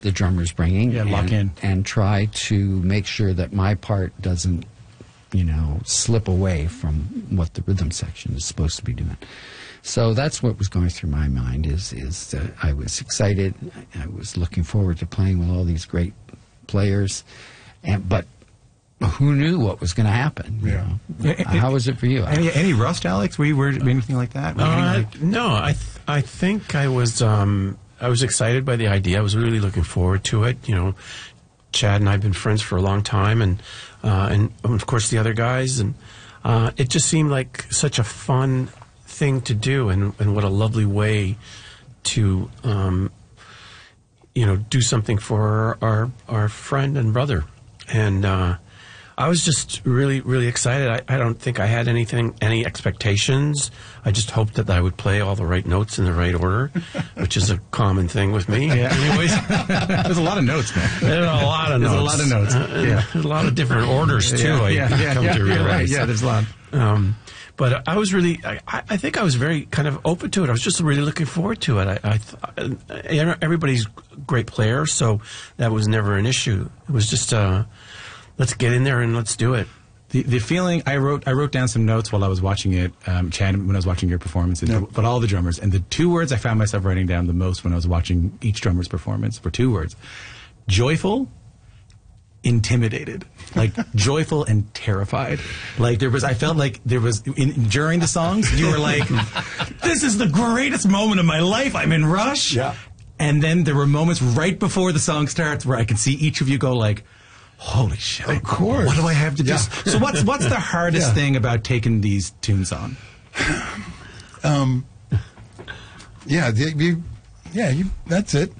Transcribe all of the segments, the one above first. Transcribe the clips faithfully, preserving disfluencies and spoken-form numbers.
the drummer's bringing. Yeah, and, lock in. And try to make sure that my part doesn't, you know, slip away from what the rhythm section is supposed to be doing. So that's what was going through my mind. Is is uh, I was excited. I was looking forward to playing with all these great players, and but who knew what was going to happen? You Yeah. know? Yeah, How was it for you? Any, any rust, Alex? Were you worried anything like that? Were you Uh, like, no, I th- I think I was um, I was excited by the idea. I was really looking forward to it. You know, Chad and I have been friends for a long time, and uh, and of course the other guys, and uh, it just seemed like such a fun thing to do, and, and what a lovely way to um, you know do something for our our friend and brother, and uh, I was just really really excited. I, I don't think I had anything any expectations. I just hoped that I would play all the right notes in the right order, which is a common thing with me. Yeah. Anyways, there's a lot of notes, man. there's a lot of There's notes. a lot of notes. Uh, Yeah. There's a lot of different orders too. Yeah, I yeah, yeah, come yeah, to yeah, realize. right. Yeah, there's a lot. Um, but I was really, I, I think I was very kind of open to it. I was just really looking forward to it. I, I, th- everybody's a great player, so that was never an issue. It was just, uh, let's get in there and let's do it. The the feeling I wrote I wrote down some notes while I was watching it, um, Chad, when I was watching your performances, Yep. but all the drummers, and the two words I found myself writing down the most when I was watching each drummer's performance were two words: joyful, intimidated. Like joyful and terrified. Like there was, I felt like there was in, during the songs you were like, "This is the greatest moment of my life. I'm in Rush." Yeah. And then there were moments right before the song starts where I could see each of you go like, holy shit! Of course. What do I have to do? Yeah. So what's what's the hardest Yeah. thing about taking these tunes on? Um, yeah, the, you, yeah, you, that's it.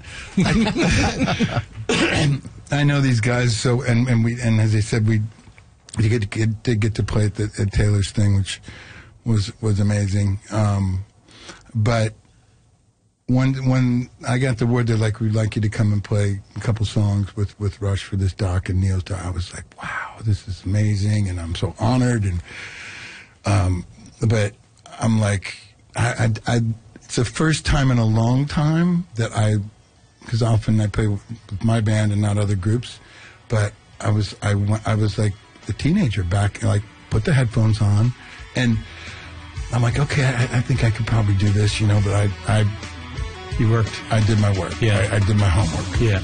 I, I know these guys, so and, and we and as I said, we we did get, did get to play at, the, at Taylor's thing, which was was amazing. Um, but when when I got the word that like we'd like you to come and play a couple songs with, with Rush for this doc and Neil's doc, I was like, wow, this is amazing, and I'm so honored. And um, but I'm like, I, I, I it's the first time in a long time that I, because often I play with my band and not other groups, but I was I went, I was like a teenager back, like put the headphones on, and I'm like, okay, I, I think I could probably do this, you know, but I I. You worked. I did my work. Yeah. I, I did my homework. Yeah.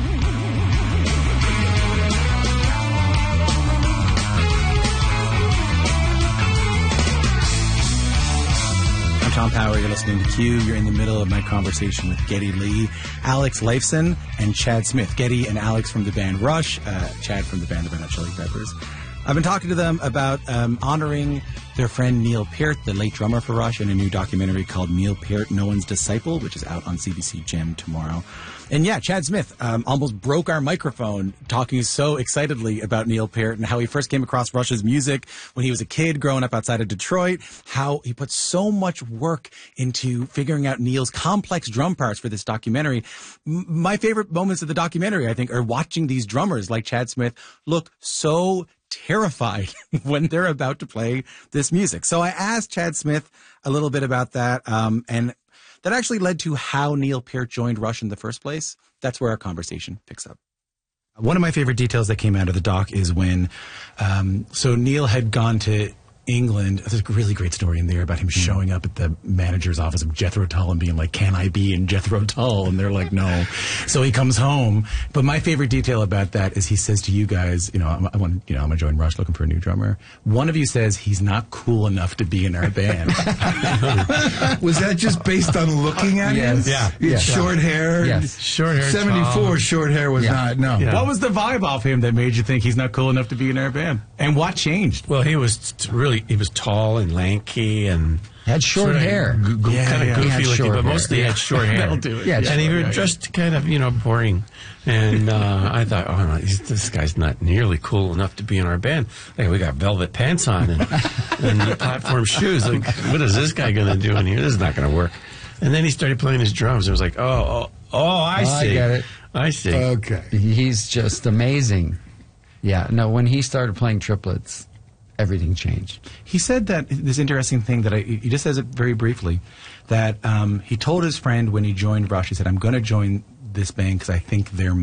I'm Tom Power. You're listening to Q. You're in the middle of my conversation with Geddy Lee, Alex Lifeson, and Chad Smith. Geddy and Alex from the band Rush, uh, Chad from the band The Red Hot Chili Peppers. I've been talking to them about um, honoring their friend Neil Peart, the late drummer for Rush, in a new documentary called Neil Peart, No One's Disciple, which is out on C B C Gem tomorrow. And yeah, Chad Smith um, almost broke our microphone talking so excitedly about Neil Peart and how he first came across Rush's music when he was a kid growing up outside of Detroit, how he put so much work into figuring out Neil's complex drum parts for this documentary. M- my favorite moments of the documentary, I think, are watching these drummers like Chad Smith look so terrified when they're about to play this music. So I asked Chad Smith a little bit about that, um, and that actually led to how Neil Peart joined Rush in the first place. That's where our conversation picks up. One of my favorite details that came out of the doc is when, um, so Neil had gone to England. There's a really great story in there about him showing up at the manager's office of Jethro Tull and being like, can I be in Jethro Tull? And they're like, no. So he comes home. But my favorite detail about that is he says to you guys, you know, I'm, I want, you know, I'm going to join Rush looking for a new drummer. One of you says he's not cool enough to be in our band. Was that just based on looking at Yes. him? Yeah. He had Yes. short hair. Yes. Short hair, seventy-four tall. short hair was Yeah. not, no. Yeah. What was the vibe off him that made you think he's not cool enough to be in our band? And what changed? Well, he was t- really, he was tall and lanky and Had short hair. G- g- Yeah, kind of yeah. goofy He had looking, short but hair. mostly he had short hair. That'll do it. Yeah, and he short was hair. just kind of, you know, boring. And uh, I thought, oh, no, he's, this guy's not nearly cool enough to be in our band. Like, we got velvet pants on and, and platform shoes. Like, what is this guy going to do in here? This is not going to work. And then he started playing his drums. It was like, oh, oh, oh, I Oh, I see. get it. I see. Okay. He's just amazing. Yeah, no, when he started playing triplets, everything changed. He said that this interesting thing that I, he just says it very briefly, that um, he told his friend when he joined Rush, he said, I'm going to join this band because I think they're